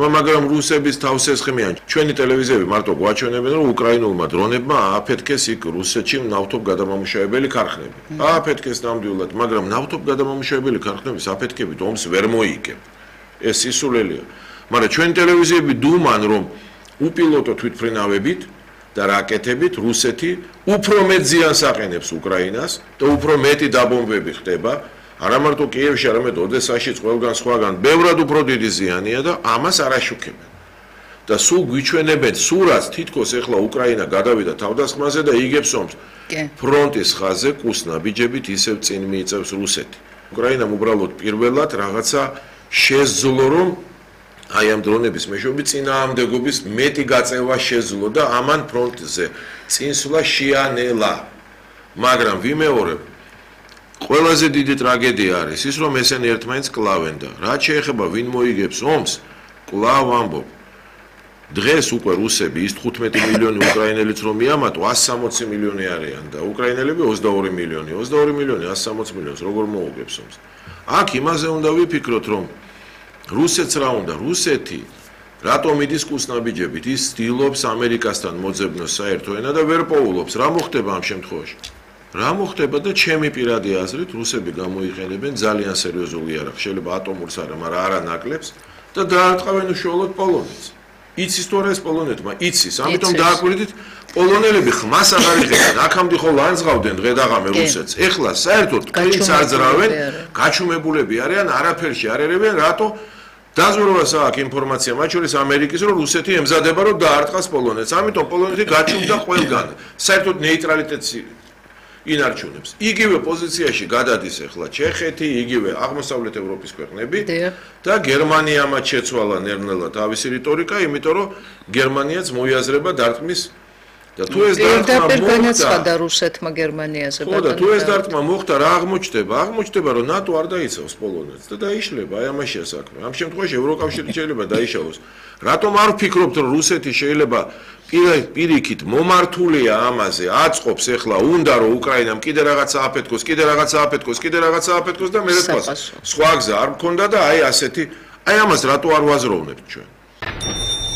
აბა მაგრამ რუსების თავს ესხმიან. ჩვენი ტელევიზიები მარტო გვაჩვენებენ რომ უკრაინულმა დრონებმა აფეთქეს იქ რუსეთში ნავთობ გადამამუშავებელი ქარხნები. აფეთქეს ნამდვილად, მაგრამ ნავთობ გადამამუშავებელი ქარხნების აფეთქებით ომს ვერ მოიგებ. ეს სისულელია. მაგრამ ჩვენი ტელევიზიები დუმან რომ უპილოტო თვითმფრინავებით და რაკეტებით რუსეთი უფრო მეტ ზიანს აყენებს უკრაინას და უფრო მეტი დაბომბები ხდება. არა მარტო კიევში, არამედ ოდესაშიც, ყველგან სხვაგან ბევრად უფრო დიდი ზიანია და ამას არ აშუქებენ. და სულ გვიჩვენებენ სურათს თითქოს ეხლა უკრაინა გადავიდა თავდასხმაზე და იგებს ომს. ფრონტის ხაზზე კუსნაბიჯებით ისევ წინ მიიწევს რუსეთი. უკრაინამ უბრალოდ პირველად რაღაცა შეძლო რომ აი ამ დრონების მეშვეობით წინააღმდეგობის მეტი გაწევა შეძლო და ამან ფრონტზე წინსვლა შეანელა. მაგრამ ვიმეორებ ყველაზე დიდი ტრაგედია არის ის რომ ესენი ერთმანეთს კლავენ და რაც შეეხება ვინ მოიგებს ომს კლავ ამბობ დღეს უკვე რუსები ის 15 მილიონი უკრაინელიც რომ მიამატო 160 მილიონი არიან და უკრაინელები 22 მილიონი 160 მილიონს როგორ მოუგებს ომს აქ იმაზე უნდა ვიფიქროთ რომ რუსეთს რა უნდა რუსეთი რატომ იდის კუსნაბიჯებით ის ცდილობს ამერიკასთან მოძებნოს საერთო ენა და ვერ პოულობს რა მოხდება ამ შემთხვევაში რა მოხდება და ჩემი პირადი აზრით რუსები გამოიყენებენ ძალიან სერიოზულ იარაღს შეიძლება ატომურს არა მაგრამ არა ნაკლებს და დაარტყავენ უშუალოდ პოლონეთს იცის თუ არა ეს პოლონეთმა იცის ამიტომ დააკვირდით პოლონელები ხმას აღარ იღებენ აქამდე ხოლმე ანძღავდნენ დღე-დაღამე რუსეთს ეხლა საერთოდ კრინც არ ძრავენ გაჩუმებულები არიან არაფერში არ ერებენ რატო დაზვერვას აქვს ინფორმაცია მათ შორის ამერიკის რომ რუსეთი ემზადება რომ დაარტყას პოლონეთს ამიტომ პოლონეთი გაჩუმდა ყველგან საერთოდ ნეიტრალიტეტს ინარჩუნებს. იგივე პოზიციაში გადადის ახლა ჩეხეთი, იგივე აღმოსავლეთ ევროპის ქვეყნები და გერმანიამაც შეცვალა ნერნელა თავისი რიტორიკა, იმიტომ რომ გერმანიაც მოიაზრება დარტყმის და თუ ეს დარტყმა განაცხადა რუსეთმა გერმანიაზე ხო და თუ ეს დარტყმა მოხდა რა აღმოჩნდება რომ ნატო არ დაიცავს პოლონეთს და დაიშლება აი ამაშია საქმე. ამ შემთხვევაში ევროკავშირი შეიძლება დაიშალოს. რატომ არ ვფიქრობთ რომ რუსეთი შეიძლება პირიქით მომართულია ამაზე აწყობს ეხლა უნდა რომ უკრაინამ კიდე რაღაცა აფეთქოს და მერე სხვა გზა არ მქონდა და აი ასეთი აი ამას რატო არ ვაზროვნებთ ჩვენ